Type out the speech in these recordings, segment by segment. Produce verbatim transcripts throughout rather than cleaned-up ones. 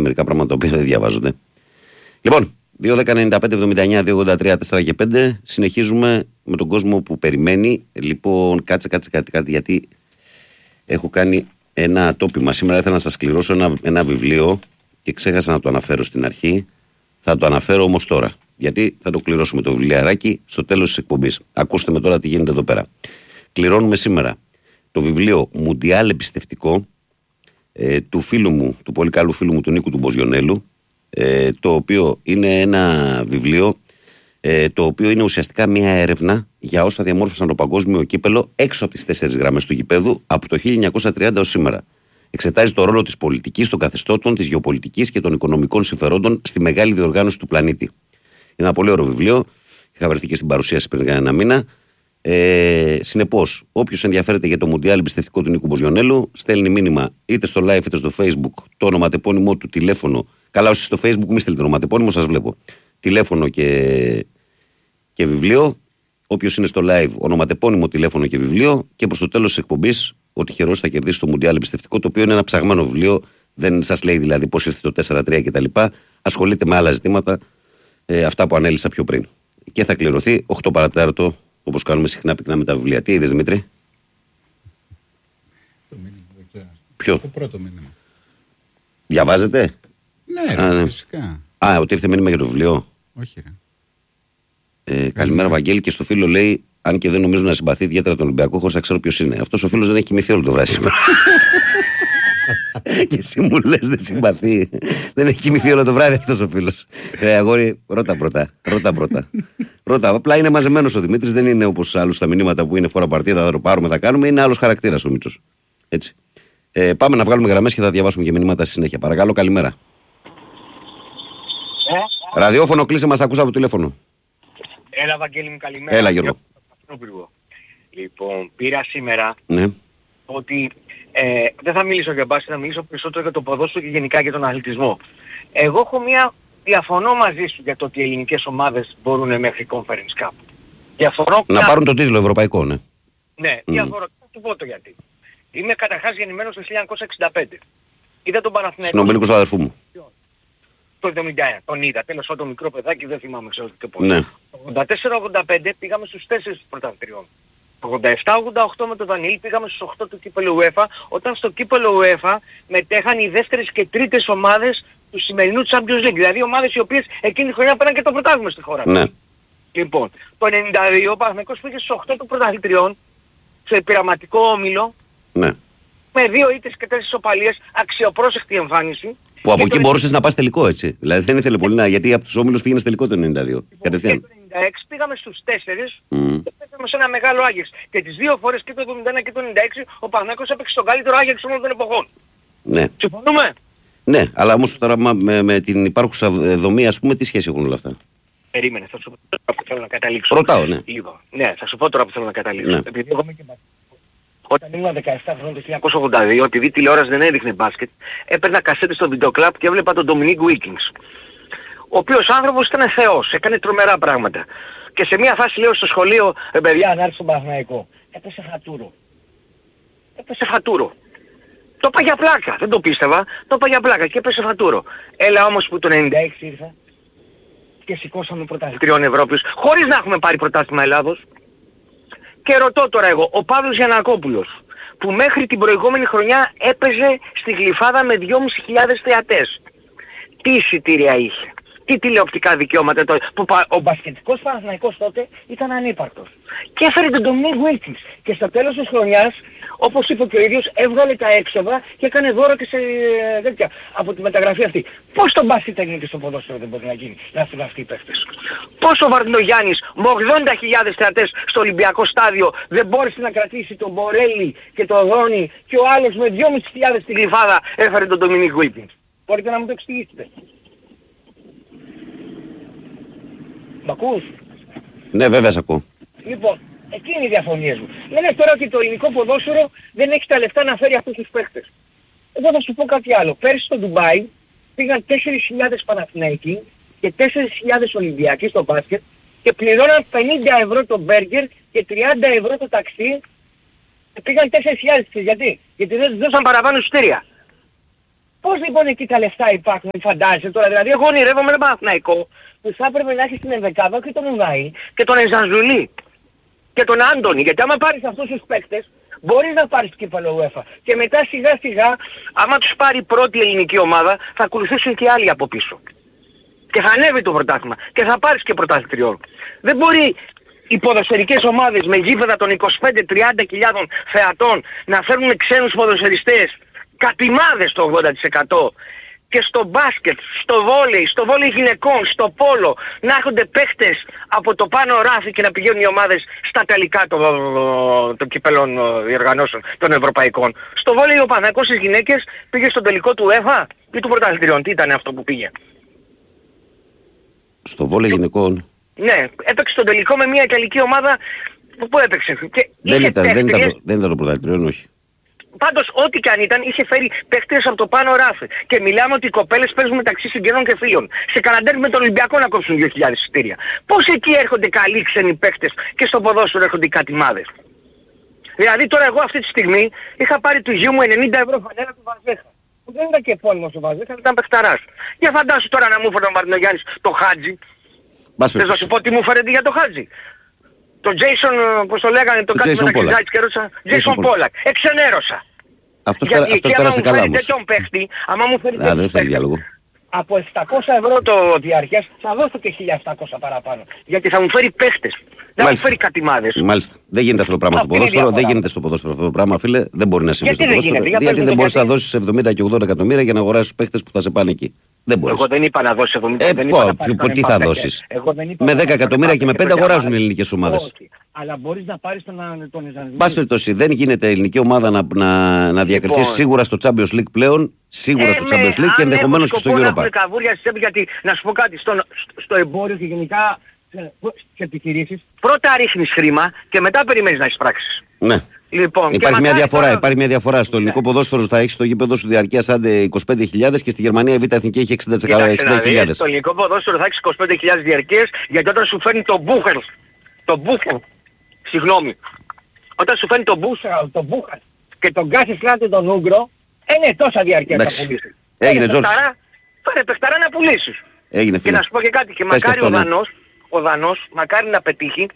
μερικά πράγματα που δεν διαβάζονται. Λοιπόν, δύο δέκα ενενήντα πέντε εβδομήντα εννιά δύο ογδόντα τρία τέσσερα και πέντε. Συνεχίζουμε με τον κόσμο που περιμένει. Λοιπόν, κάτσε, κάτσε κάτι, κάτι γιατί έχω κάνει ένα τόπιμα. Σήμερα ήθελα να σας κληρώσω ένα, ένα βιβλίο και ξέχασα να το αναφέρω στην αρχή. Θα το αναφέρω όμως τώρα. Γιατί θα το κληρώσουμε το βιβλιαράκι στο τέλος της εκπομπής. Ακούστε με τώρα τι γίνεται εδώ πέρα. Κληρώνουμε σήμερα το βιβλίο Μουντιάλ Εμπιστευτικό ε, του φίλου μου, του πολύ καλού φίλου μου του Νίκου του Μποζιονέλου, ε, το οποίο είναι ένα βιβλίο ε, το οποίο είναι ουσιαστικά μια έρευνα για όσα διαμόρφωσαν το παγκόσμιο κύπελο έξω από τις τέσσερις γραμμές του γηπέδου από το χίλια εννιακόσια τριάντα ως σήμερα. Εξετάζει το ρόλο της πολιτικής, των καθεστώτων, της γεωπολιτικής και των οικονομικών συμφερόντων στη μεγάλη διοργάνωση του πλανήτη. Είναι ένα πολύ ωραίο βιβλίο. Είχα βρεθεί και στην παρουσίαση πριν ένα μήνα. Ε, Συνεπώς, όποιος ενδιαφέρεται για το Μουντιάλ Εμπιστευτικό του Νίκου Μποζιονέλου, στέλνει μήνυμα είτε στο live είτε στο Facebook, το ονοματεπώνυμό του, τηλέφωνο. Καλά, όσοι στο Facebook μη στείλετε ονοματεπώνυμο, σας βλέπω. Τηλέφωνο και, και βιβλίο. Όποιος είναι στο live, ονοματεπώνυμο, τηλέφωνο και βιβλίο. Και προς το τέλος της εκπομπής, ο τυχερός θα κερδίσει το Μουντιάλ Εμπιστευτικό, το οποίο είναι ένα ψαγμένο βιβλίο. Δεν σας λέει δηλαδή πώς ήρθε το τέσσερα τρία κτλ. Ασχολείται με άλλα ζητήματα, ε, αυτά που ανέλησα πιο πριν. Και θα κληρωθεί οκτώ παρατέταρτο, όπως κάνουμε συχνά πυκνά με τα βιβλία. Τι είδες, Δημήτρη? Το μήνυμα, δεν ξέρω. Ποιο? Το πρώτο μήνυμα. Διαβάζετε? Ναι, Α, ρε, ναι. φυσικά. Α, ότι ήρθε μήνυμα για το βιβλίο. Όχι, ρε. Ε, καλημέρα, Βαγγέλη, και στο φίλο λέει: αν και δεν νομίζω να συμπαθεί ιδιαίτερα τον Ολυμπιακό, χωρίς να ξέρω ποιος είναι. Αυτός ο φίλος δεν έχει κοιμηθεί όλο το βράδυ σήμερα. Και εσύ μου λες δεν συμπαθεί. Δεν έχει κοιμηθεί όλο το βράδυ αυτός ο φίλος. Ε, αγόρι, ρώτα πρώτα. Ρώτα πρώτα. Ρώτα. Απλά είναι μαζεμένος ο Δημήτρης, δεν είναι όπως άλλους τα μηνύματα που είναι φορά παρτίδα, θα το πάρουμε, θα κάνουμε. Είναι άλλος χαρακτήρας ο Μίτσος. Έτσι. Ε, πάμε να βγάλουμε γραμμές και θα διαβάσουμε και μηνύματα στη συνέχεια. Παρακαλώ, καλημέρα. Ε? Ραδιόφωνο, κλείσε, μας ακούσα από το τηλέφωνο. Έλα, Βαγγέλη μου, καλημέρα. Έλα, Γιώργο. Λοιπόν, πήρα σήμερα Ναι. ότι ε, δεν θα μιλήσω για μπάσκετ, θα μιλήσω περισσότερο για το ποδόσφαιρο και γενικά για τον αθλητισμό. Εγώ έχω μια... Διαφωνώ μαζί σου για το ότι οι ελληνικές ομάδες μπορούν μέχρι Conference Cup. Διαφωνώ... Να πάρουν το τίτλο ευρωπαϊκό, ναι. Ναι, Mm. διαφωνώ. Θα του πω το γιατί. Είμαι καταρχάς γεννημένος το χίλια εννιακόσια εξήντα πέντε. Είδα τον Παναθηναϊκό... Συνομιλίκος του αδερφού μου. Το εβδομήντα ένα, τον είδα. Τέλος πάντων, μικρό παιδάκι, δεν θυμάμαι ξέρω και πώς. Ναι. Το ογδόντα τέσσερα ογδόντα πέντε πήγαμε στους τέσσερις πρωταθλητριών. Το ογδόντα επτά ογδόντα οκτώ με τον Δανίλη πήγαμε στους οκτώ του κύπελλου UEFA, όταν στο κύπελλο UEFA μετέχαν οι δεύτερες και τρίτες ομάδες του σημερινού Champions League. Δηλαδή ομάδες οι οποίες εκείνη τη χρονιά πέραν και το πρωτάθλημα στη χώρα. Ναι. Λοιπόν, το ενενήντα δύο ο Παναθηναϊκός πήγε στους οκτώ του πρωταθλητριών, σε πειραματικό όμιλο, Ναι. με δύο ήττες και τέσσερις ισοπαλίες, αξιοπρόσεκτη εμφάνιση. Που από Και εκεί το μπορούσες να πας τελικό, έτσι. Δηλαδή δεν ήθελε πολύ να. Γιατί από τους όμιλους πήγαινες τελικό το ενενήντα δύο. Και Κατευθείαν. το ενενήντα έξι πήγαμε στους τέσσερις Mm. και παίζαμε σε ένα μεγάλο Άγιαξ. Και τις δύο φορές και το εβδομήντα ένα και το ενενήντα έξι ο Παναθηναϊκός έπαιξε στον καλύτερο Άγιαξ όλων των εποχών. Ναι. Συμφωνούμε? Ναι, αλλά όμως τώρα με, με την υπάρχουσα δομή, ας πούμε, τι σχέση έχουν όλα αυτά. Περίμενε, θα σου πω τώρα που θέλω να καταλήξω. Ρωτάω, ναι. Λίγο. Ναι, θα σου πω τώρα που θέλω να καταλήξω. Ναι. Επειδή εγώ είμαι και μπασκετ. Όταν ήμουν δεκαεπτά χρόνια το χίλια εννιακόσια ογδόντα δύο, επειδή η τηλεόραση δεν έδειχνε μπάσκετ, έπαιρνα κασέτες στο βιντεοκλαπ και έβλεπα τον Dominic Wilkins. Ο οποίος άνθρωπος ήταν θεός, έκανε τρομερά πράγματα. Και σε μια φάση λέω στο σχολείο, ε παιδιά, να έρθει στον Παναθηναϊκό. Έπεσε φατούρο. Έπεσε φατούρο. Το είπα για πλάκα, δεν το πίστευα, το είπα για πλάκα και έπεσε φατούρο. Έλα όμως που το ενενήντα έξι ήρθα και σηκώσαμε πρωταθλητριών Ευρώπης, χωρίς να έχουμε πάρει πρωτάθλημα Ελλάδος. Και ρωτώ τώρα εγώ, ο Παύλος Γιαννακόπουλος, που μέχρι την προηγούμενη χρονιά έπαιζε στη Γλυφάδα με δυόμισι χιλιάδες θεατές, τι εισιτήρια είχε, τι τηλεοπτικά δικαιώματα τότε, που ο μπασκετικός Παναθηναϊκός τότε ήταν ανύπαρκτος. Και έφερε τον Dominic Wilkins και στο τέλος της χρονιάς, όπως είπε και ο ίδιος, έβγαλε τα έξοδα και έκανε δώρο και σε τέτοια από τη μεταγραφή αυτή. Πώς το μπάσκετ έγινε και στο ποδόσφαιρο δεν μπορεί να γίνει, να έρθουν αυτοί οι παίχτες. Πώς ο Βαρδινογιάννης με ογδόντα χιλιάδες θεατές στο Ολυμπιακό στάδιο δεν μπόρεσε να κρατήσει τον Μπορέλη και τον Δόνι και ο άλλος με δυόμισι χιλιάδες στη Γλυφάδα έφερε τον Dominic Wilkins. Μπορείτε να μου το εξηγήσετε? Μ' ακούς? Ναι, βέβαια, σ' ακούω. Λοιπόν, εκεί είναι οι διαφωνίες μου. Λένε τώρα ότι το ελληνικό ποδόσφαιρο δεν έχει τα λεφτά να φέρει αυτούς τους παίχτες. Εγώ θα σου πω κάτι άλλο. Πέρσι στο Ντουμπάι πήγαν τέσσερις χιλιάδες Παναθηναϊκοί και τέσσερις χιλιάδες Ολυμπιακοί στο μπάσκετ και πληρώναν πενήντα ευρώ το μπέργκερ και τριάντα ευρώ το ταξί και πήγαν τέσσερις χιλιάδες. Γιατί? Γιατί δεν τους δώσαν παραπάνω εισιτήρια. Πώς λοιπόν εκεί τα λεφτά υπάρχουν, φαντάζεσαι τώρα, δηλαδή εγώ ονειρεύομαι ένα Παναθηναϊκό που θα έπρεπε να έχει στην ενδεκάδα και τον Ουγαή και τον Εζανζουλή και τον Άντωνη, γιατί άμα πάρεις αυτούς τους παίκτες μπορείς να πάρεις κύπελλο UEFA και μετά σιγά σιγά άμα τους πάρει η πρώτη ελληνική ομάδα θα ακολουθήσουν και άλλοι από πίσω και θα ανέβει το πρωτάθλημα και θα πάρεις και πρωταθλητριό. Δεν μπορεί οι ποδοσφαιρικές ομάδες με γήπεδα των είκοσι πέντε με τριάντα χιλιάδων θεατών να φέρνουν ξένους ποδοσφαιριστές κατημάδες το ογδόντα τοις εκατό και στο μπάσκετ, στο βόλεϊ, στο βόλεϊ γυναικών, στο πόλο να έρχονται παίχτες από το πάνω ράφι και να πηγαίνουν οι ομάδες στα τελικά των το, το κυπέλλων διοργανώσεων των ευρωπαϊκών. Στο βόλεϊ ο Παναθηναϊκός στις γυναίκες πήγε στο τελικό του UEFA ή του πρωταθλητριών. Τι ήταν αυτό που πήγε? Στο βόλεϊ γυναικών. Ναι, έπαιξε στον τελικό με μια ιταλική ομάδα που έπαιξε. Και δεν, ήταν, δεν, ήταν, δεν ήταν το πρωταθλητριών, όχι. Πάντως ό,τι και αν ήταν είχε φέρει παίχτες από το πάνω ράφι. Και μιλάμε ότι οι κοπέλες παίζουν μεταξύ συγγενών και φίλων. Σε καναντέρ με τον Ολυμπιακό να κόψουν δύο χιλιάδες εισιτήρια. Πώς εκεί έρχονται καλοί ξένοι παίχτες και στο ποδόσφαιρο έρχονται οι κατημάδες? Δηλαδή τώρα εγώ αυτή τη στιγμή είχα πάρει του γιού μου ενενήντα ευρώ φανέλα του Βαζέχα. Που δεν ήταν και επώνυμος ο Βαζέχα, ήταν παιχταράς. Για φαντάσου τώρα να μου φέρει ο Μαρινογιάννης το Χάτζι. Θες να σου πω τι μου φέρετε για το Χάτζι? Το Jason, πώς το λέγανε, το, το κάτι μεταξύ Ζάιτς και Ρώτσα, Jason Pollack. Εξενέρωσα. Αυτός, πέρα, αυτός πέρασε καλά όμως. Γιατί άμα μου φέρει τέτοιον παίχτη, άμα μου φέρει τέτοιον παίχτη, από επτακόσια ευρώ το διαρκές, θα δώσω και χίλια επτακόσια παραπάνω. Γιατί θα μου φέρει παίχτες. Δεν μου φέρει κατημάδες. Μάλιστα. Δεν γίνεται αυτό το πράγμα στο ποδόσφαιρο. Δεν γίνεται στο ποδόσφαιρο αυτό το πράγμα, φίλε. Δεν μπορεί να συμβεί στο ποδόσφαιρο. Γιατί δεν μπορείς να δώσεις εβδομήντα και ογδόντα εκατομμύρια για να αγοράσεις παίχτες που θα σε πάνε εκεί. Δεν μπορείς. Εγώ δεν είπα να δώσεις εβδομήντα. Ε, τι θα δώσεις? Με δέκα εκατομμύρια και με πέντε αγοράζουν οι ελληνικές ομάδες. Αλλά μπορείς να πάρεις τον Εζανζούλη. Πάση περιπτώσει, δεν γίνεται η ελληνική ομάδα να, να, να διακριθεί λοιπόν σίγουρα στο Champions League πλέον, σίγουρα ε, στο Champions League και ενδεχομένως και στο Europa. Γιατί, να σου πω κάτι, στο, στο εμπόριο και γενικά σε επιχειρήσεις, πρώτα ρίχνεις χρήμα και μετά περιμένεις να έχεις πράξεις. Ναι. Λοιπόν, υπάρχει, μια διαφορά, τώρα... υπάρχει μια διαφορά. Στο ελληνικό ναι. ποδόσφαιρο θα έχει στο γήπεδο σου διαρκείας άντε είκοσι πέντε χιλιάδες και στη Γερμανία η Β' Εθνική έχει εξήντα χιλιάδες. Στο ελληνικό ποδόσφαιρο θα έχει είκοσι πέντε χιλιάδες διαρκείας γιατί όταν σου φέρνει το Μπούχερ, το Μπούχερ, συγγνώμη, όταν σου φέρνει το Μπούχερ, το Μπούχερ και τον Γκάσι Σλάντε τον Ούγκρο, είναι τόσα διαρκεία να πουλήσεις. Έγινε Τζόρτζ. Φέρε παιχταρά να πουλήσεις. Έγινε φίλε. Και να σου πω και κάτι, και μακάρι ο Δανός, ο Δανός, μακάρι να πετύχει.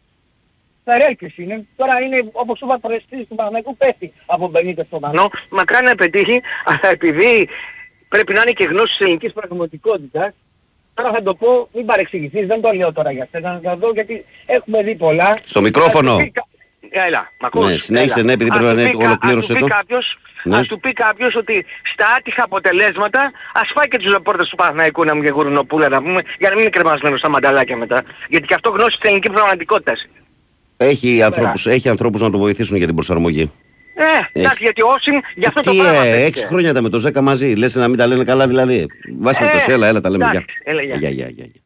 Σαρέλκης είναι. Τώρα είναι όπως είπα πρεστής του Παναθηναϊκού πέφτει από πενήντα στο Δανό. Μακάρι να πετύχει, αλλά επειδή πρέπει να είναι και γνώση της ελληνικής πραγματικότητας, τώρα θα το πω, μην παρεξηγηθείς, δεν το λέω τώρα για σένα, να δω γιατί έχουμε δει πολλά. Στο μικρόφωνο. Έλα, μ' ακούς? Ναι, συνέχισε, ναι, επειδή πρέπει να είναι ολοκλήρωσε το. Ναι. Ας του πει κάποιος ότι στα άτυχα αποτελέσματα ας φάει και τους ρεπόρτες του Παναθηναϊκού να μου και Γουρνοπούλα να πούμε, για να μην είναι κρεμασμένος στα μανταλάκια μετά. Γιατί και αυτό γνώση της ελληνικής πραγματικότητας. Έχει ανθρώπους, έχει ανθρώπους να το βοηθήσουν για την προσαρμογή. Ε, εντάξει, γιατί όσοι για αυτό τι, το πράγμα. Ε, έξι χρόνια τα με το Ζέκα μαζί, λες να μην τα λένε καλά δηλαδή. Βάσει με το σέλα, έλα τα λέμε. Εντάξει, έλα, για. Για, για, για, για.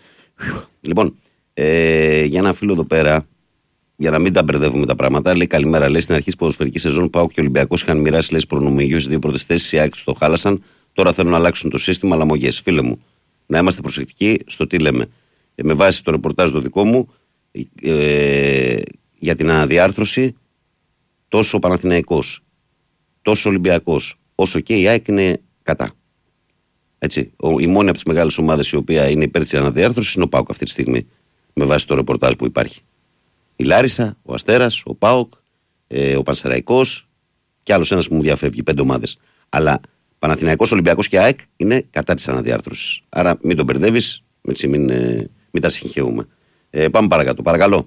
Λοιπόν, ε, για ένα φίλο εδώ πέρα, για να μην τα μπερδεύουμε τα πράγματα, λέει καλημέρα. Λέει στην αρχή τη ποδοσφαιρική σεζόν ΠΑΟΚ και Ολυμπιακός είχαν μοιράσει λέει προνομιού στι δύο πρώτες θέσεις. Οι ΑΕΚ το χάλασαν. Τώρα θέλουν να αλλάξουν το σύστημα, αλλά μογές. Φίλε μου, να είμαστε προσεκτικοί στο τι λέμε. Ε, με βάση το ρεπορτάζ το δικό μου ε, για την αναδιάρθρωση, τόσο ο Παναθηναϊκός, τόσο ο Ολυμπιακός, όσο και η ΑΕΚ είναι κατά. Έτσι, ο, η μόνη από τις μεγάλες ομάδες η οποία είναι υπέρ της αναδιάρθρωσης είναι ο ΠΑΟΚ αυτή τη στιγμή, με βάση το ρεπορτάζ που υπάρχει. Η Λάρισα, ο Αστέρας, ο ΠΑΟΚ, ε, ο Πανσεραϊκός και άλλος ένας που μου διαφεύγει, πέντε ομάδες. Αλλά Παναθηναϊκός, Ολυμπιακός και ΑΕΚ είναι κατά της αναδιάρθρωσης. Άρα μην τον μπερδεύεις, μην, ε, μην τα συγχαίουμε. Ε, πάμε παρακάτω. Παρακαλώ.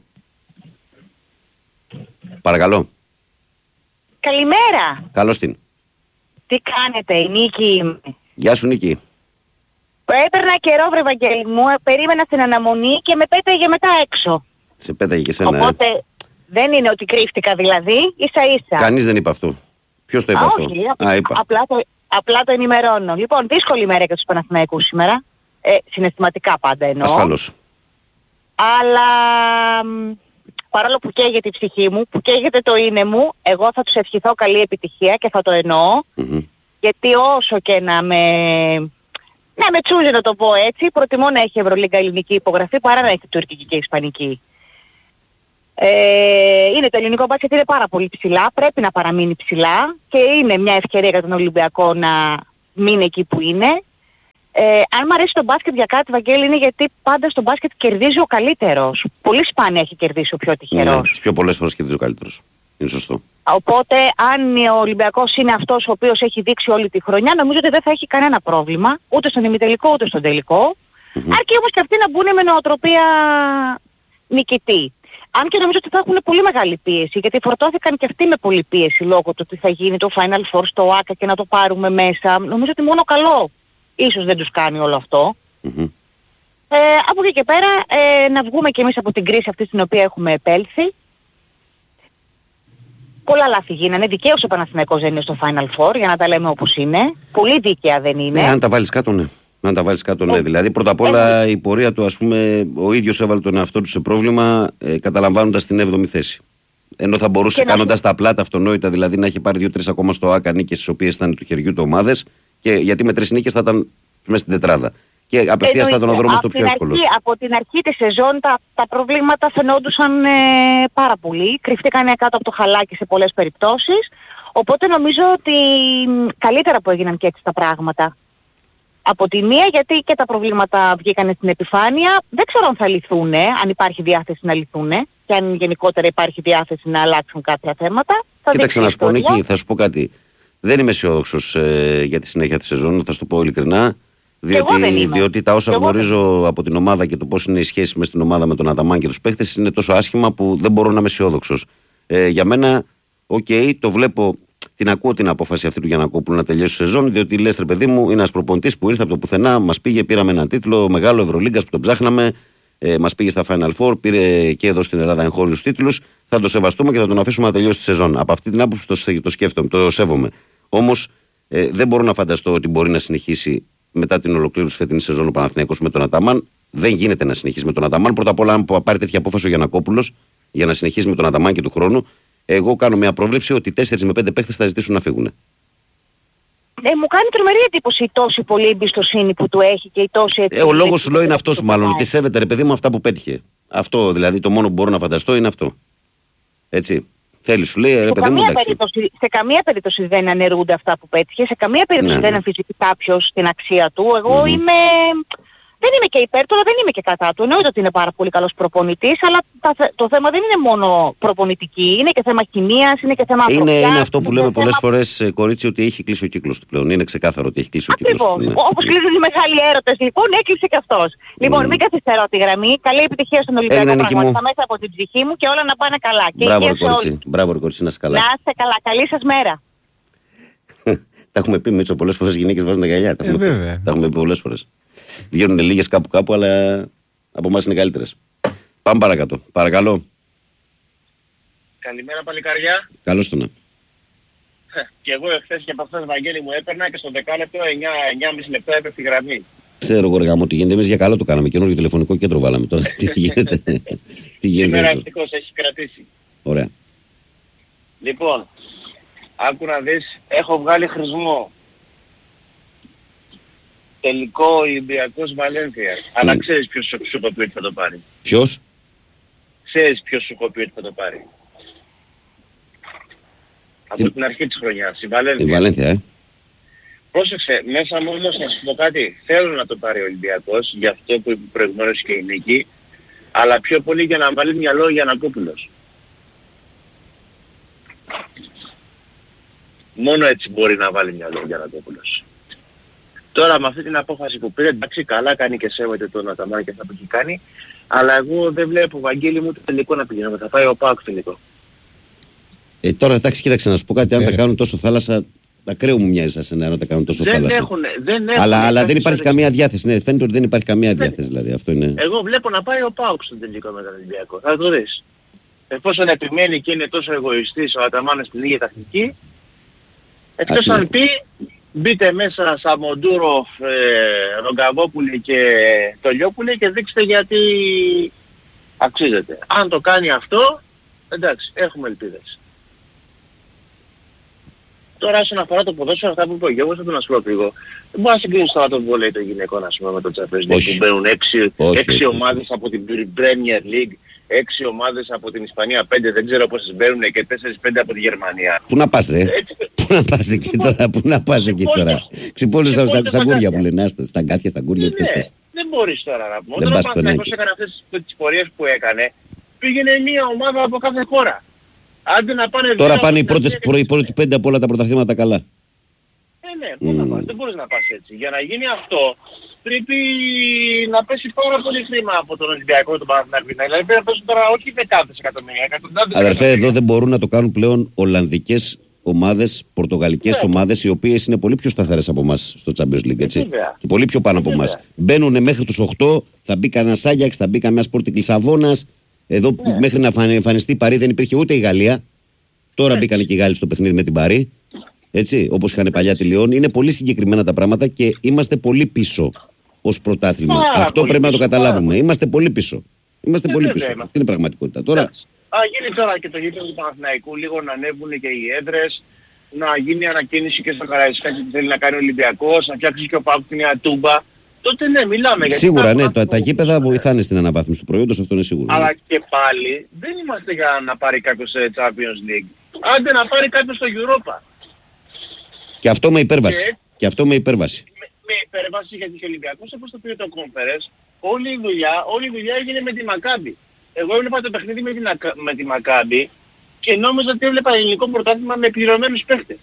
Παρακαλώ. Καλημέρα. Καλώς την. Τι κάνετε, η Νίκη είμαι. Γεια σου Νίκη. Έπαιρνα καιρό βρε Βαγγέλη μου, περίμενα στην αναμονή και με πέταγε μετά έξω. Σε πέταγε και σένα. Οπότε ε. δεν είναι ότι κρύφτηκα δηλαδή, ίσα ίσα. Κανείς δεν είπε αυτό. Ποιος το είπε Α, αυτό? Όχι, Α, είπα. Απλά, το, απλά το ενημερώνω. Λοιπόν, δύσκολη μέρα για τους Παναθηναϊκούς σήμερα. Ε, συναισθηματικά πάντα εννοώ. Ασφαλώς. Αλλά παρόλο που καίγεται η ψυχή μου, που καίγεται το είναι μου, εγώ θα τους ευχηθώ καλή επιτυχία και θα το εννοώ. Mm-hmm. Γιατί όσο και να με... να με τσούζει να το πω έτσι, προτιμώ να έχει Ευρωλίγκα ελληνική υπογραφή παρά να έχει τουρκική και ισπανική. Ε, είναι το ελληνικό μπάσκετ είναι πάρα πολύ ψηλά, πρέπει να παραμείνει ψηλά και είναι μια ευκαιρία για τον Ολυμπιακό να μείνει εκεί που είναι. Ε, αν μ' αρέσει το μπάσκετ για κάτι, Βαγγέλη, είναι γιατί πάντα στο μπάσκετ κερδίζει ο καλύτερος. Πολύ σπάνια έχει κερδίσει ο πιο τυχερός. Ναι, τις πιο πολλές φορές κερδίζει ο καλύτερος. Είναι σωστό. Οπότε, αν ο Ολυμπιακός είναι αυτός ο οποίος έχει δείξει όλη τη χρονιά, νομίζω ότι δεν θα έχει κανένα πρόβλημα, ούτε στον ημιτελικό ούτε στον τελικό. Mm-hmm. Αρκεί όμως και αυτοί να μπουν με νοοτροπία νικητή. Αν και νομίζω ότι θα έχουν πολύ μεγάλη πίεση, γιατί φορτώθηκαν και αυτοί με πολλή πίεση λόγω του ότι θα γίνει το Final Four στο ΆΚΑ και να το πάρουμε μέσα. Νομίζω ότι μόνο καλό ίσως δεν τους κάνει όλο αυτό. Mm-hmm. Ε, από εκεί και πέρα ε, να βγούμε κι εμείς από την κρίση αυτή στην οποία έχουμε επέλθει. Πολλά λάθη γίνανε. Δικαίως ο Παναθηναϊκός δεν είναι στο Final Four, για να τα λέμε όπως είναι. Πολύ δίκαια δεν είναι. Ναι, αν τα βάλεις κάτω, ναι. Αν τα βάλεις κάτω, ναι. Δηλαδή, πρώτα απ' όλα ε, η πορεία του, ας πούμε, ο ίδιος έβαλε τον εαυτό του σε πρόβλημα, ε, καταλαμβάνοντας την έβδομη θέση. Ενώ θα μπορούσε, κάνοντας να... τα απλά, τα αυτονόητα, δηλαδή να έχει πάρει δύο-τρεις ακόμα στο ΆΚΑ νίκες, στις οποίες ήταν του χεριού του ομάδες, και γιατί με τρεις νίκες θα ήταν μέσα στην τετράδα. Και απευθείας θα ήταν ο δρόμος το πιο εύκολος. Από την αρχή της σεζόν τα, τα προβλήματα φαινόντουσαν ε, πάρα πολύ. Κρυφτήκαν κάτω από το χαλάκι σε πολλές περιπτώσεις. Οπότε νομίζω ότι καλύτερα που έγιναν και έτσι τα πράγματα. Από τη μία, γιατί και τα προβλήματα βγήκαν στην επιφάνεια. Δεν ξέρω αν θα λυθούν, αν υπάρχει διάθεση να λυθούν και αν γενικότερα υπάρχει διάθεση να αλλάξουν κάποια θέματα. Κοίταξε να σου πω, Νίκη, θα σου πω κάτι. Δεν είμαι αισιόδοξος ε, για τη συνέχεια της σεζόν, θα σου το πω ειλικρινά. Διότι, διότι τα όσα γνωρίζω από την ομάδα και το πώς είναι η σχέση μες στην ομάδα με τον Αταμάν και τους παίχτες είναι τόσο άσχημα που δεν μπορώ να είμαι αισιόδοξος. Ε, για μένα, οκ, okay, το βλέπω, την ακούω την απόφαση αυτή του Γιαννακόπουλου να τελειώσει η σεζόν, διότι λες ρε παιδί μου, είναι ένας προπονητής που ήρθε από το πουθενά, μας πήγε, πήραμε έναν τίτλο μεγάλο Ευρωλίγκας που τον ψάχναμε, ε, μας πήγε στα Final Four, πήρε και εδώ στην Ελλάδα εγχώριους τίτλους. Θα το σεβαστούμε και θα τον αφήσουμε να τελειώσει τη σεζόν. Από αυτή την άποψη το, το σκέφτομαι, το σέβομαι. Όμως ε, δεν μπορώ να φανταστώ ότι μπορεί να συνεχίσει μετά την ολοκλήρωση φετινής σεζόν ο Παναθηναϊκός με τον Αταμάν. Δεν γίνεται να συνεχίσει με τον Αταμάν. Πρώτα απ' όλα, αν πάρει τέτοια απόφαση ο Γιαννακόπουλος για να συνεχίσει με τον Αταμάν και του χρόνου, εγώ κάνω μια πρόβλεψη ότι τέσσερις με πέντε παίχτες θα ζητήσουν να φύγουν. Ε, μου κάνει τρομερή εντύπωση η τόση πολλή εμπιστοσύνη που του έχει και η τόση έτσι. Ε, ο λόγος σου λέω είναι αυτός μάλλον. Ότι σέβεται ρε παιδί μου αυτά που πέτυχε. Αυτό δηλαδή το μόνο που μπορώ να φανταστώ είναι αυτό. Έτσι. Θέλει, σου λέει, ρε παιδί μου, εντάξει. Σε καμία περίπτωση δεν αναιρούνται αυτά που πέτυχε, σε καμία περίπτωση ναι, δεν αμφισβητεί κάποιος την αξία του. Εγώ mm-hmm. είμαι... Δεν είμαι και υπέρ του, αλλά δεν είμαι και κατά του. Εννοείται ότι είναι πάρα πολύ καλός προπονητής, αλλά τα, το θέμα δεν είναι μόνο προπονητική, είναι και θέμα χημείας, είναι και θέμα ανθρωπιάς. Είναι, είναι αυτό που λέμε θέμα... πολλές φορές, κορίτσι, ότι έχει κλείσει ο κύκλος του πλέον. Είναι ξεκάθαρο ότι έχει κλείσει ο κύκλος του. Ναι. Όπως κλείσουν οι μεγάλοι έρωτες, λοιπόν, έκλεισε και αυτός. Λοιπόν, mm. μην καθυστερώ τη γραμμή. Καλή επιτυχία στον Ολυμπιακό, πραγματικά μέσα από την ψυχή μου και όλα να πάνε καλά. Μπράβο, κορίτσι. Μπράβο, κορίτσι, να είσαι καλά. Να είστε καλά. Καλή σας μέρα. Τα έχουμε πει, Μίτσο, πολλές φορές γυναίκες βάζουν γυαλιά. Τα έχουμε πει πολλές φορές. Βγαίνουν λίγες κάπου κάπου, αλλά από εμάς είναι καλύτερες. Πάμε παρακάτω. Παρακαλώ. Καλημέρα παλικάρια. Καλώς το να. Και εγώ εχθές και από αυτές, Βαγγέλη, μου έπαιρνα και στο δεκάλεπτο εννιά με εννιά λεπτά έπεφτε η γραμμή. Ξέρω εγώ, ρε, τι γίνεται. Εμείς για καλό το κάναμε. Καινούργιο τηλεφωνικό κέντρο βάλαμε τώρα. Τι γίνεται. Τι γίνεται. Σήμερα ευτυχώς έχει κρατήσει. Ωραία. Λοιπόν, άκου να δεις, έχω βγάλει χρησμό. Τελικό Ολυμπιακός Βαλένθια. Mm. Αλλά ξέρεις ποιος σου είπε ότι θα το πάρει. Ποιος? Ξέρεις ποιος σου είπε ότι θα το πάρει. Από την αρχή της χρονιάς. Η Βαλένθια. Η Βαλένθια, ε. Πρόσεξε, μέσα μου όμως να σου πω κάτι. Θέλω να το πάρει ο Ολυμπιακός, για αυτό που είπε προηγουμένως και η Νίκη, αλλά πιο πολύ για να βάλει μυαλό ο Γιαννακόπουλος. Μόνο έτσι μπορεί να βάλει μυαλό ο Γιαννακόπουλος. Τώρα με αυτή την απόφαση που πήρε, εντάξει, καλά κάνει και σέβεται τον Αταμάν και θα το έχει κάνει, αλλά εγώ δεν βλέπω, Βαγγέλη μου, το τελικό να πηγαίνουμε. Θα πάει ο ΠΑΟΚ τελικό. Ε, τώρα εντάξει, κοίταξε να σου πω κάτι, αν ε. τα κάνουν τόσο θάλασσα, ακραίο μου μοιάζει σαν να τα κάνουν τόσο δεν θάλασσα. Έχουν, δεν έχουν, αλλά αλλά δεν υπάρχει καμία διάθεση. Ναι, φαίνεται ότι δεν υπάρχει καμία διάθεση, δηλαδή. Αυτό είναι... Εγώ βλέπω να πάει ο ΠΑΟΚ στον τελικό με τον Ολυμπιακό. Θα το δεις. Εφόσον επιμένει και είναι τόσο εγωιστής ο Αταμάνας στην ίδια τακτική, εκτός αν πει, μπείτε μέσα Σαμοντούροφ, ε, Ρογκαβόπουλη και Τολιόπουλη και δείξτε γιατί αξίζεται. Αν το κάνει αυτό, εντάξει, έχουμε ελπίδες. Τώρα όσον αφορά το ποδόσφαιρο, αυτά που είπε ο Γιώργος, θα τον ασπρώ λίγο. Δεν μπορεί να συγκρίνεις τώρα το βολέι των γυναικών, ας πούμε, με το Champions League που μπαίνουν έξι, όχι, έξι όχι, ομάδες όχι. από την Premier League, έξι ομάδες από την Ισπανία, πέντε δεν ξέρω πόσες μπαίνουν και τέσσερις πέντε από τη Γερμανία. Πού να πας ρε, πού να πας εκεί τώρα, πού να πας εκεί τώρα. Ξυπόλυσα στα, στα κούρια που λένε, άστα, στα αγκάθια, στα κούρια. Ναι, δεν μπορείς τώρα να πούμε. Όταν ο Παναθηναϊκός έκανε αυτές τις πορείες που έκανε, πήγαινε μια ομάδα από κάθε χώρα. Άντε να πάνε τώρα πάνε οι πρώτες, οι πρώτοι πέντε από όλα τα πρωταθλήματα καλά. Ε, ναι, πώς mm. να πας, δεν μπορείς να πας έτσι. Για να γίνει αυτό, πρέπει να πέσει πάρα πολύ χρήμα από τον Ολυμπιακό και τον Παναθηναϊκό. Δηλαδή πρέπει να πέσουν τώρα όχι δεκάδες εκατομμύρια, εκατοντάδες. Αδερφέ, εδώ δεν μπορούν να το κάνουν πλέον Ολλανδικές ομάδες, πορτογαλικές yeah. ομάδες, οι οποίες είναι πολύ πιο σταθερές από εμάς στο Champions League, έτσι. Yeah. Και πολύ πιο πάνω yeah. από εμάς. Μπαίνουν μέχρι τους οκτώ, θα μπει κανένα Άγιαξ, θα μπει κανένα Sporting Λισαβόνας. Εδώ yeah. μέχρι να εμφανιστεί η Παρί δεν υπήρχε ούτε η Γαλλία. Τώρα yeah. μπήκαν και οι Γάλλοι στο παιχνίδι με την Παρί. Έτσι, όπως είχαν παλιά τη Λιόν. Είναι πολύ συγκεκριμένα τα πράγματα και είμαστε πολύ πίσω ως πρωτάθλημα. Yeah, Αυτό πρέπει πίσω, να το καταλάβουμε. Yeah. Είμαστε πολύ πίσω. Είμαστε yeah, πολύ πίσω. Yeah. Αυτή είναι η πραγματικότητα. Τώρα. Α, γίνει τώρα και το γήπεδο του Παναθηναϊκού, λίγο να ανέβουν και οι έδρες, να γίνει ανακαίνιση και στο Καραϊσκάκι που θέλει να κάνει ο Ολυμπιακός, να φτιάξει και ο ΠΑΟΚ την νέα Τούμπα. Τότε ναι, μιλάμε. Σίγουρα, ναι, τα, τα γήπεδα βοηθάνε στην αναβάθμιση του προϊόντος, αυτό είναι σίγουρο. Αλλά ναι. και πάλι δεν είμαστε για να πάρει κάποιος σε Champions League. Άντε να πάρει κάποιος στο Europa. Και αυτό με υπέρβαση. Και, και αυτό με υπέρβαση. Με, με υπέρβαση γιατί και ο Ολυμπιακός, όπως το πήρε το Conference, όλη η δουλειά, όλη η δουλειά έγινε με τη Μακάμπι. Εγώ έβλεπα το παιχνίδι με, την, με τη Μακάμπι και νόμιζα ότι έβλεπα ελληνικό πρωτάθλημα με πληρωμένους παίχτες.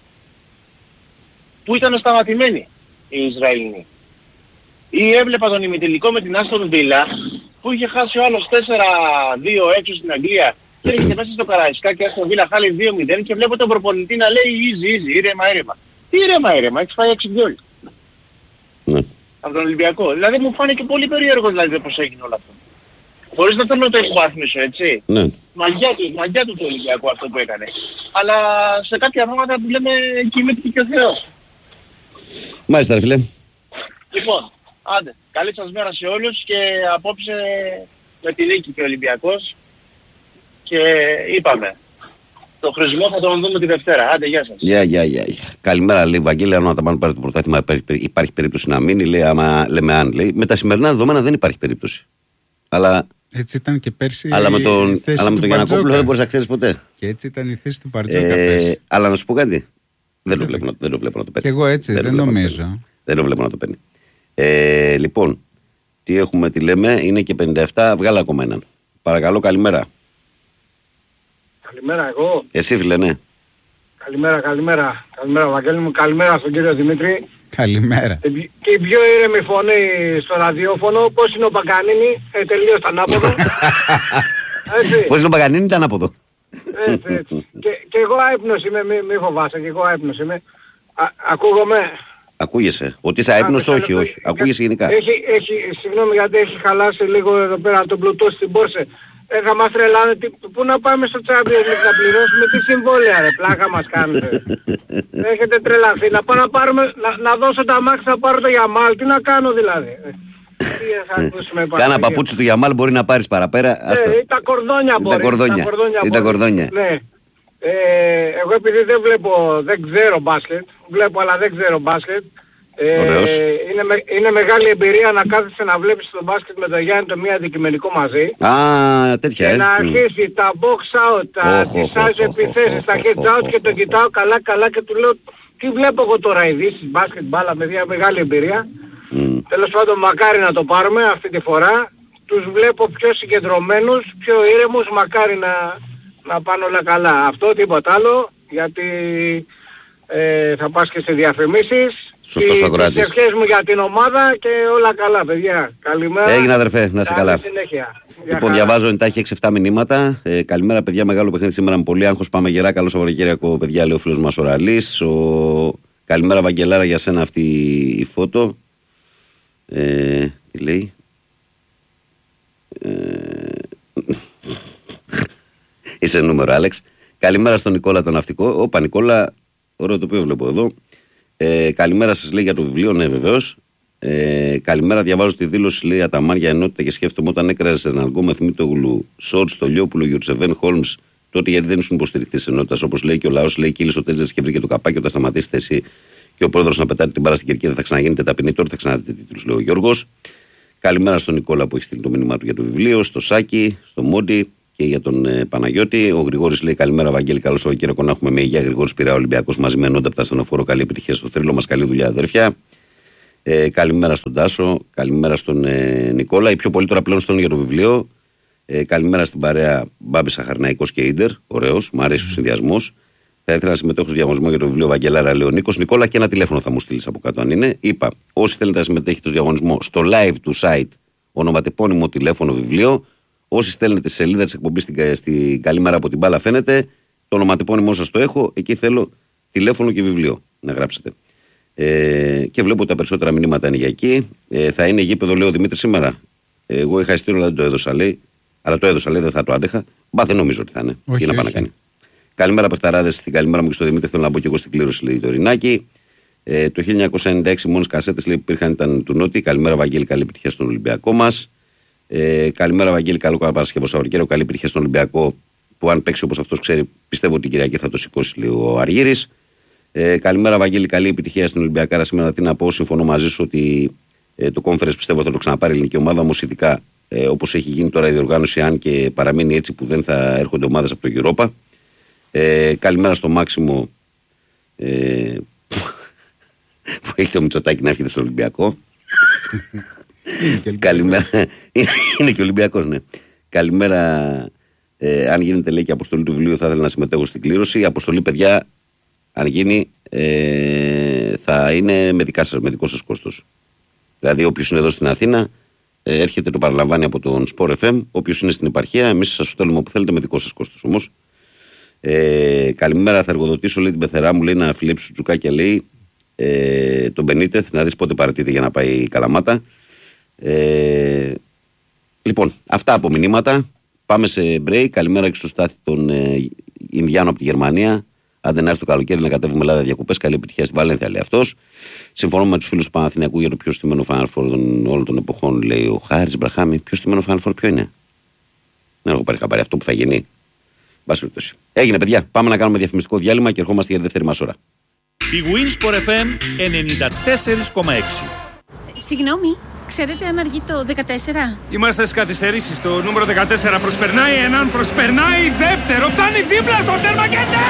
Που ήταν σταματημένοι οι Ισραηλοί. Ή έβλεπα τον ημιτελικό με την Άστον Βίλα που είχε χάσει ο άλλος τέσσερα δύο έξω στην Αγγλία και έρχεται μέσα στο Καραϊσκάκι, Άστον Βίλα χάλει δύο μηδέν και βλέπω τον προπονητή να λέει easy, easy, ήρεμα, ήρεμα. Τι ήρεμα, ήρεμα, έχεις φάει έξι γκολ. Ναι. Από τον Ολυμπιακό. Δηλαδή μου φάνηκε πολύ περίεργο δηλαδή πώς έγινε όλο αυτό. Χωρίς να θέλω να το εκβάθμισω, έτσι. Ναι. Μαγιά του, μαγιά του του Ολυμπιακού αυτό που έκανε. Αλλά σε κάποια πράγματα που λέμε κοιμήθηκε και ο Θεός. Μάλιστα, ρε φίλε. Λοιπόν, άντε, καλή σας μέρα σε όλους και απόψε με τη νίκη και ο Ολυμπιακός. Και είπαμε, το χρησμό θα τον δούμε τη Δευτέρα. Άντε, γεια σας. Γεια, γεια, γεια. Καλημέρα, λέει Βαγγέλη. Αν όταν πάνε πάρει το πρωτάθλημα υπάρχει περίπτωση να μείνει, λέει, άμα λέμε αν. Λέει. Με τα σημερινά δεδομένα δεν υπάρχει περίπτωση. Αλλά, έτσι ήταν και πέρσι αλλά με τον, η θέση αλλά με του τον Γιαννακόπουλο δεν μπορείς να ξέρεις ποτέ. Και έτσι ήταν η θέση του Μπαρτζόκα ε, πέρσι. Αλλά να σου πω κάτι. Δεν το βλέπω, δεν το βλέπω να το παίρνει. Και εγώ έτσι, δεν, δεν νομίζω. Δεν το βλέπω να το παίρνει. Ε, λοιπόν, τι έχουμε, τι λέμε, είναι και πενήντα επτά, βγάλα ακόμα έναν. Παρακαλώ, καλημέρα. Καλημέρα εγώ. Εσύ φίλε, ναι. Καλημέρα, καλημέρα. Καλημέρα Βαγγέλη μου, καλημέρα στον κύριο Δημήτρη. Καλημέρα. Και η πιο ήρεμη φωνή στο ραδιόφωνο, πώς είναι ο Παγκανίνη, ε, τελείως ανάποδο. Πώς είναι ο Παγκανίνη, ήταν ανάποδο. Έτσι, έτσι. και, και εγώ άυπνος είμαι, μη, μη φοβάσαι, και εγώ άυπνος είμαι. Α, ακούγομαι. Ακούγεσαι. Ότι είσαι άυπνος, όχι, όχι. Ακούγεσαι γενικά. Έχει, έχει, συγγνώμη γιατί έχει χαλάσει λίγο εδώ πέρα το Bluetooth στην πόρσε. Ε, θα μας τρελάνε, πού να πάμε στο Champions League να πληρώσουμε, τι συμβόλαια ρε, πλάκα μας κάνετε. Έχετε τρελαθεί, να πάω να πάρουμε, να, να δώσω τα μάξι, να πάρω το Γιαμάλ, τι να κάνω δηλαδή. Τι θα ακούσουμε πάρα. Κάνα παπούτσι του Γιαμάλ μπορεί να πάρεις παραπέρα. Ε, ή τα κορδόνια μπορεί. Τα κορδόνια. Ή τα κορδόνια. Ναι. Ε, εγώ επειδή δεν βλέπω, δεν ξέρω μπάσκετ, βλέπω αλλά δεν ξέρω μπάσκετ. Ε, είναι, με, είναι μεγάλη εμπειρία να κάθεσαι να βλέπεις το μπάσκετ με τον Γιάννη το μία αντικειμενικό μαζί. Α, τέτοια, και ε. να αρχίσει mm. τα box out, τα τις επιθέσεις, τα heads out και το κοιτάω καλά καλά και του λέω τι βλέπω εγώ τώρα ειδήσεις, μπάσκετ, μπάλα, με μια μεγάλη εμπειρία. Mm. Τέλος πάντων μακάρι να το πάρουμε αυτή τη φορά. Τους βλέπω πιο συγκεντρωμένους, πιο ήρεμους, μακάρι να, να πάνε όλα καλά. Αυτό τίποτα άλλο, γιατί ε, θα πας και σε διαφημίσεις. Σωστός ο ακροατής. Τις ευχές μου για την ομάδα και όλα καλά παιδιά. Καλημέρα. Έγινε αδερφέ, να είσαι καλά. Συνέχεια. Λοιπόν, διαβάζω εντάχει έξι εφτά μηνύματα. Ε, καλημέρα παιδιά, μεγάλο παιχνίδι σήμερα με πολύ άγχος. Πάμε γερά, καλό Σαββατοκύριακο παιδιά, λέει ο φίλος μας ο Ραλής. Ο... Καλημέρα Βαγγελάρα, για σένα αυτή η φώτο. Ε, τι λέει. Ε... Είσαι νούμερο Άλεξ. Καλημέρα στον Νικόλα τον ναυτικό. Όπα Νικόλα, ωραίο το οποίο βλέπω εδώ. Ε, καλημέρα σας λέει για το βιβλίο, ναι βεβαίως. Ε, καλημέρα, διαβάζω τη δήλωση λέει Αταμάρια ενότητα και σκέφτομαι όταν έκραζε έναν αργό με Θμίτογλου, Σόρτ, Στολιόπουλο, Γιουρτσεβέν, Χόλμς, τότε γιατί δεν ήσουν υποστηρικτής ενότητας. Όπως λέει και ο λαός, λέει κύλησε ο Τέτζερς και βρήκε το καπάκι όταν σταματήσετε εσύ και ο πρόεδρος να πετάει την μπάλα στην κερκίδα θα ξαναγίνετε ταπεινή. Τώρα θα ξαναδείτε τίτλους, λέει ο Γιώργος. Καλημέρα στον Νικόλα που έχει στείλει το μήνυμά του για το βιβλίο, στο Σάκη, στο Μόντι και για τον ε, Παναγιώτη. Ο Γρηγόρης λέει: καλημέρα, Βαγγέλη. Καλό Σαββατοκύριακο να έχουμε με υγεία. Γρηγόρης Πειραιά, Ολυμπιακός μαζί με ενόντα από τα στενοφόρο. Καλή επιτυχία στο θρύλο μας. Καλή δουλειά, αδέρφια. Ε, καλημέρα στον Τάσο. Καλημέρα στον ε, Νικόλα. Η πιο πολύ τώρα πλέον στον για το βιβλίο. Ε, καλημέρα στην παρέα Μπάμπη Σαχαρναϊκός και Ίντερ. Ωραίος, μου αρέσει ο συνδυασμός. Θα ήθελα να συμμετέχω στο διαγωνισμό για το βιβλίο Βαγγελάρα, λέει ο Νίκος. Νικόλα, και ένα τηλέφωνο θα μου στείλει από κάτω αν είναι. Είπα, όσοι θέλετε να συμμετέχετε στο διαγωνισμό, στο live του site, ονοματεπώνυμο τηλέφωνο βιβλίο. Όσοι στέλνετε στη σελίδα της εκπομπής στην, στην Καλημέρα από την Μπάλα, φαίνεται. Το ονοματεπώνυμό σας το έχω. Εκεί θέλω τηλέφωνο και βιβλίο να γράψετε. Ε, και βλέπω τα περισσότερα μηνύματα είναι για εκεί. Ε, θα είναι γήπεδο, λέει ο Δημήτρης σήμερα. Ε, εγώ είχα ειστήριο, αλλά δεν το έδωσα, λέει. Αλλά το έδωσα, λέει, δεν θα το άντεχα. Μπα, δεν νομίζω ότι θα είναι. Όχι, Τι να πάει να κάνει. Καλημέρα, Πεφταράδες. Στην καλημέρα μου και στο Δημήτρη. Θέλω να μπω και εγώ στην κλήρωση, λέει το Ρινάκι. Ε, το χίλια εννιακόσια ενενήντα έξι μόνες κασέτες, λέει, υπήρχαν, ήταν του Νότι. Καλημέρα, Βαγγέλη. Καλή επιτυχία στον Ολυμπιακό μας. Ε, καλημέρα, Βαγγέλη. Καλό Παρασκευό Σαββατοκύριακο. Καλή επιτυχία στον Ολυμπιακό. Που αν παίξει όπως αυτός ξέρει, πιστεύω ότι την Κυριακή θα το σηκώσει, λέει ο Αργύρης. Ε, καλημέρα, Βαγγέλη. Καλή επιτυχία στην Ολυμπιακάρα σήμερα. Τι να πω, συμφωνώ μαζί σου ότι ε, το conference πιστεύω θα το ξαναπάρει η ελληνική ομάδα. Όμως ειδικά ε, όπως έχει γίνει τώρα η διοργάνωση, αν και παραμείνει έτσι που δεν θα έρχονται ομάδες από το Europa. Ε, καλημέρα στο Μάξιμο ε, που έχει το Μητσοτάκη να έρχεται στο Ολυμπιακό. Καλημέρα. Είναι και Ολυμπιακός, ναι. Καλημέρα. Ε, αν γίνεται, λέει, και αποστολή του βιβλίου, θα ήθελα να συμμετέχω στην κλήρωση. Η αποστολή, παιδιά, αν γίνει, ε, θα είναι με, δικά σας, με δικό σας κόστος. Δηλαδή, όποιος είναι εδώ στην Αθήνα, ε, έρχεται, το παραλαμβάνει από τον Sport εφ εμ. Όποιος είναι στην επαρχία, εμείς σας στέλνουμε όπου θέλετε με δικό σας κόστος όμως. Ε, καλημέρα, θα εργοδοτήσω, λέει, την πεθερά μου, λέει, να φιλέψει του τσουκάκια, λέει, ε, τον Μπενίτεθ, να δεις πότε παρατείται για να πάει η Καλαμάτα. Ε, λοιπόν, αυτά από μηνύματα. Πάμε σε break. Καλημέρα και στο Στάθη των ε, Ινδιάνων από τη Γερμανία. Αν δεν έρθει το καλοκαίρι να κατέβουμε Ελλάδα διακοπές, καλή επιτυχία στην Βαλένθια, λέει αυτός. Συμφωνώ με τους φίλους του Παναθηναϊκού για το πιο στημένο Final Four των όλων των εποχών, λέει ο Χάρης Μπραχάμι. Πιο στημένο Final Four ποιο είναι? Δεν έχω πάρει χαμπάρι, αυτό που θα γίνει. Μπας περιπτώσει. Έγινε, παιδιά. Πάμε να κάνουμε διαφημιστικό διάλειμμα και ερχόμαστε για τη δεύτερη μας ώρα. Η Winsport εφ εμ ενενήντα τέσσερα κόμμα έξι. Συγγνώμη, ξέρετε αν αργεί το δεκατέσσερα? Είμαστε στις καθυστερήσεις. Το νούμερο δεκατέσσερα προσπερνάει έναν, προσπερνάει δεύτερο, φτάνει δίπλα στο τέρμα και ναι!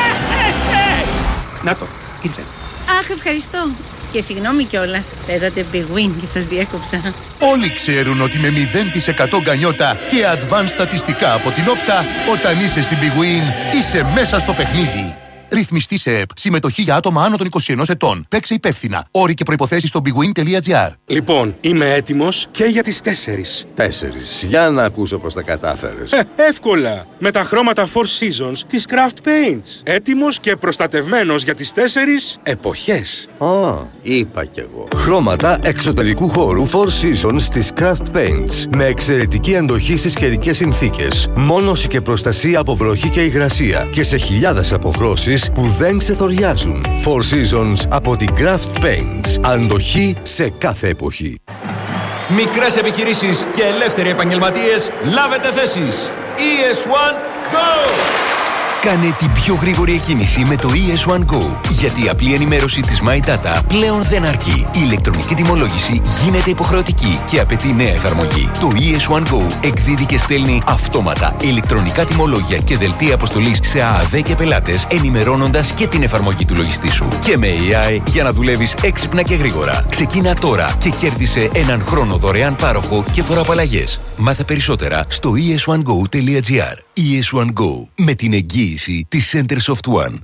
Να το, ήρθε. Αχ, ευχαριστώ. Και συγγνώμη κιόλας, παίζατε Big Win και σας διέκοψα. Όλοι ξέρουν ότι με μηδέν τοις εκατό γκανιότα και advanced στατιστικά από την Όπτα, όταν είσαι στην Big Win, είσαι μέσα στο παιχνίδι. Ρυθμιστή σε ΕΠ. Συμμετοχή για άτομα άνω των είκοσι ενός ετών. Παίξε υπεύθυνα. Όροι και προϋποθέσεις στο bigwin τελεία gr. Λοιπόν, είμαι έτοιμος και για τις τέσσερις. Τέσσερις. Για να ακούσω πώς τα κατάφερες. Ε, εύκολα. Με τα χρώματα Four Seasons της Craft Paints. Έτοιμος και προστατευμένος για τις τέσσερις εποχές. Α, είπα κι εγώ. Χρώματα εξωτερικού χώρου Four Seasons της Craft Paints. Με εξαιρετική αντοχή στις καιρικές συνθήκες. Μόνωση και προστασία από βροχή και υγρασία. Και σε χιλιάδες αποχρώσεις που δεν ξεθοριάζουν. Four Seasons από την Craft Paints. Αντοχή σε κάθε εποχή. Μικρές επιχειρήσεις και ελεύθεροι επαγγελματίες, λάβετε θέσεις. ι ες one Go! Κάνε την πιο γρήγορη εκκίνηση με το ι ες one Go. Γιατί η απλή ενημέρωση της My Data πλέον δεν αρκεί. Η ηλεκτρονική τιμολόγηση γίνεται υποχρεωτική και απαιτεί νέα εφαρμογή. Το ι ες one Go εκδίδει και στέλνει αυτόματα ηλεκτρονικά τιμολόγια και δελτία αποστολής σε ΑΑΔ και πελάτες, ενημερώνοντας και την εφαρμογή του λογιστή σου. Και με έι άι για να δουλεύεις έξυπνα και γρήγορα. Ξεκίνα τώρα και κέρδισε έναν χρόνο δωρεάν πάροχο και φοροαπαλλαγές. Μάθε περισσότερα στο ι ες one go τελεία gr. ι ες one Go, με την εγγύηση της Centersoft One.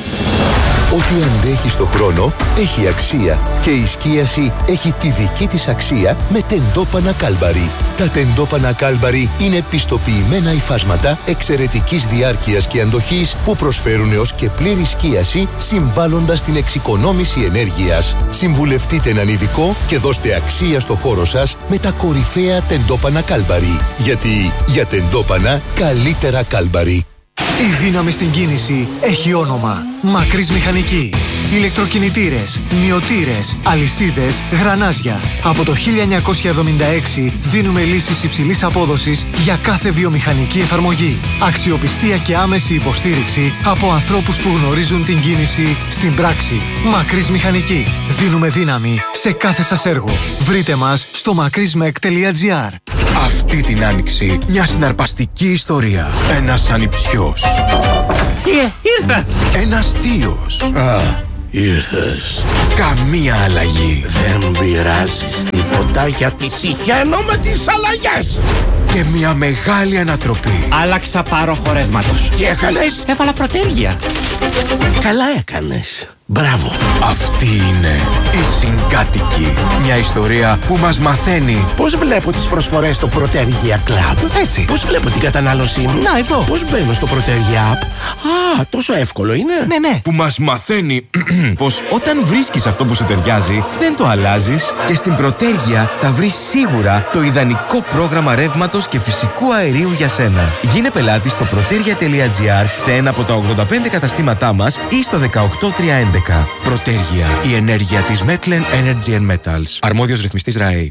Ό,τι αντέχει στο χρόνο έχει αξία και η σκίαση έχει τη δική της αξία με τεντόπανα Κάλμπαρι. Τα τεντόπανα Κάλμπαρι είναι πιστοποιημένα υφάσματα εξαιρετικής διάρκειας και αντοχής που προσφέρουν έως και πλήρη σκίαση, συμβάλλοντας στην εξοικονόμηση ενέργειας. Συμβουλευτείτε έναν ειδικό και δώστε αξία στο χώρο σας με τα κορυφαία τεντόπανα Κάλμπαρι. Γιατί για τεντόπανα καλύτερα Κάλμπαρι. Η δύναμη στην κίνηση έχει όνομα. Μακρύς Μηχανική. Ηλεκτροκινητήρες, μυωτήρες, αλυσίδες, γρανάζια. Από το χίλια εννιακόσια εβδομήντα έξι δίνουμε λύσεις υψηλής απόδοσης για κάθε βιομηχανική εφαρμογή. Αξιοπιστία και άμεση υποστήριξη από ανθρώπους που γνωρίζουν την κίνηση στην πράξη. Μακρύς Μηχανική. Δίνουμε δύναμη σε κάθε σας έργο. Βρείτε μας στο μακρύσμεκ τελεία gr. Αυτή την άνοιξη μια συναρπαστική ιστορία. Ένας ανιψιός. Ε, ήρθα. Ένας θείος. Α, ήρθες. Καμία αλλαγή. Δεν πειράζεις τίποτα γιατί συχαίνω με τις αλλαγές. Και μια μεγάλη ανατροπή. Άλλαξα πάροχο ρεύματος. Τι έκανες? Έβαλα προτέρια. Καλά έκανες. Μπράβο. Αυτή είναι η Συγκάτοικη. Μια ιστορία που μας μαθαίνει πώς βλέπω τις προσφορές στο Protergia Club. Έτσι. Πώς βλέπω την κατανάλωσή μου. Να, εδώ. Πώς μπαίνω στο Protergia App. Α, τόσο εύκολο είναι. Ναι, ναι. Που μας μαθαίνει πως όταν βρίσκεις αυτό που σου ταιριάζει, δεν το αλλάζεις και στην Protergia θα βρεις σίγουρα το ιδανικό πρόγραμμα ρεύματος και φυσικού αερίου για σένα. Γίνε πελάτη στο protergia.gr σε ένα από τα ογδόντα πέντε καταστήματά μας ή στο δεκαοκτώ τριακόσια έντεκα. Protergia, η ενέργεια της Metlen Energy and Metals. Αρμόδιος ρυθμιστής ΡΑΕ.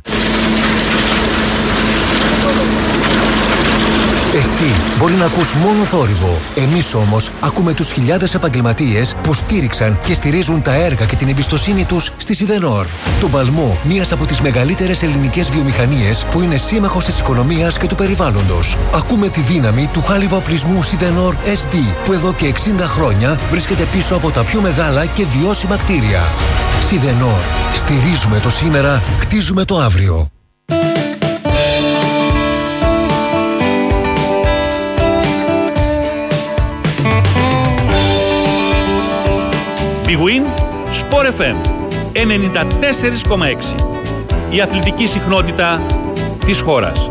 Εσύ μπορεί να ακούς μόνο θόρυβο. Εμείς όμως ακούμε τους χιλιάδες επαγγελματίες που στήριξαν και στηρίζουν τα έργα και την εμπιστοσύνη τους στη Σιδενόρ. Τον παλμό μιας από τις μεγαλύτερες ελληνικές βιομηχανίες που είναι σύμμαχος της οικονομίας και του περιβάλλοντος. Ακούμε τη δύναμη του χάλιβα οπλισμού Σιδενόρ ες ντι που εδώ και εξήντα χρόνια βρίσκεται πίσω από τα πιο μεγάλα και βιώσιμα κτίρια. Σιδενόρ. Στηρίζουμε το σήμερα, χτίζουμε το αύριο. Big Win, Sport εφ εμ ενενήντα τέσσερα κόμμα έξι. Η αθλητική συχνότητα της χώρας.